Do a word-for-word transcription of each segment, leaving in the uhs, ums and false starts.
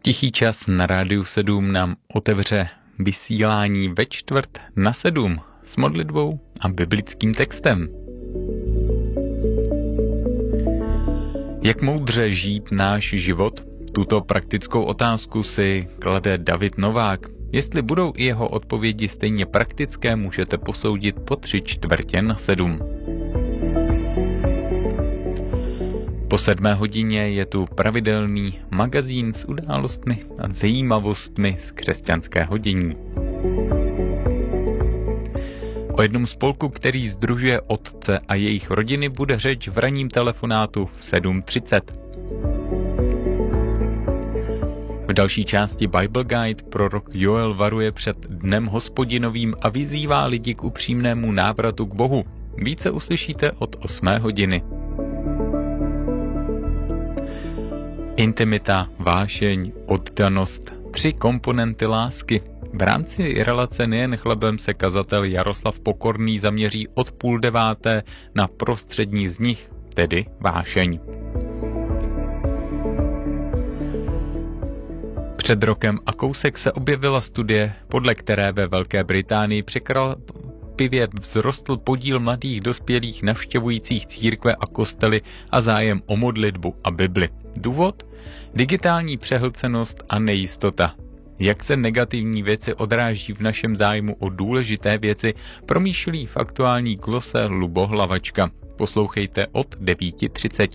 Tichý čas na Rádiu sedm nám otevře vysílání ve čtvrt na sedm s modlitbou a biblickým textem. Jak moudře žít náš život? Tuto praktickou otázku si klade David Novák. Jestli budou i jeho odpovědi stejně praktické, můžete posoudit po tři čtvrtě na sedm. Po sedmé hodině je tu pravidelný magazín s událostmi a zajímavostmi z křesťanského dění. O jednom spolku, který sdružuje otce a jejich rodiny, bude řeč v ranním telefonátu v sedm třicet. V další části Bible Guide prorok Joel varuje před dnem hospodinovým a vyzývá lidi k upřímnému návratu k Bohu. Více uslyšíte od osmé hodiny. Intimita, vášeň, oddanost, tři komponenty lásky. V rámci relace Nejen chlebem se kazatel Jaroslav Pokorný zaměří od půl deváté na prostřední z nich, tedy vášeň. Před rokem a kousek se objevila studie, podle které ve Velké Británii překvapivě vzrostl podíl mladých dospělých navštěvujících církve a kostely a zájem o modlitbu a Bibli. Důvod? Digitální přehlcenost a nejistota. Jak se negativní věci odráží v našem zájmu o důležité věci, promýšlí v aktuální glose Lubo Hlavačka. Poslouchejte od devět třicet.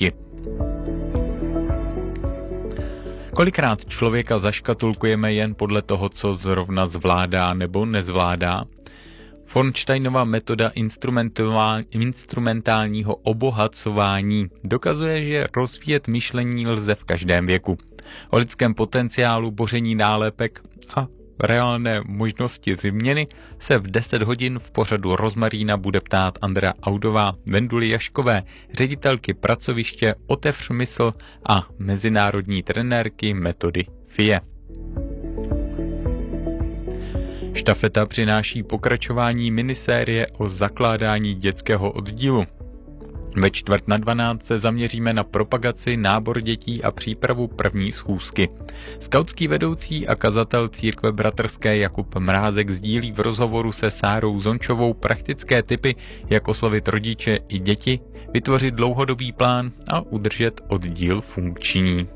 Kolikrát člověka zaškatulkujeme jen podle toho, co zrovna zvládá nebo nezvládá? Fornsteinova metoda instrumentálního obohacování dokazuje, že rozvíjet myšlení lze v každém věku. O lidském potenciálu boření nálepek a reálné možnosti změny se v deset hodin v pořadu Rozmarína bude ptát Andrea Audová, Venduly Jaškové, ředitelky pracoviště Otevř mysl a mezinárodní trenérky metody F I E. Štafeta přináší pokračování minisérie o zakládání dětského oddílu. Ve čtvrt na dvanáct se zaměříme na propagaci, nábor dětí a přípravu první schůzky. Skautský vedoucí a kazatel církve bratrské Jakub Mrázek sdílí v rozhovoru se Sárou Zončovou praktické tipy, jak oslovit rodiče i děti, vytvořit dlouhodobý plán a udržet oddíl funkční.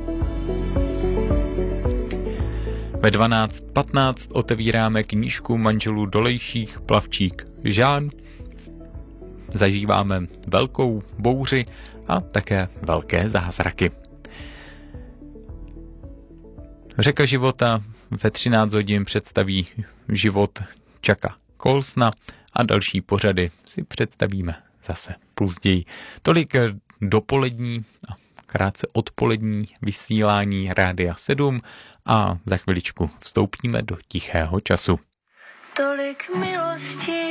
Ve dvanáct patnáct otevíráme knížku manželů Dolejších Plavčík Žán. Zažíváme velkou bouři a také velké zázraky. Řeka života ve třináct hodin představí život Chucka Colsona a další pořady si představíme zase později. Tolik dopolední a krátce odpolední vysílání Rádia sedm a za chviličku vstoupíme do tichého času. Tolik milosti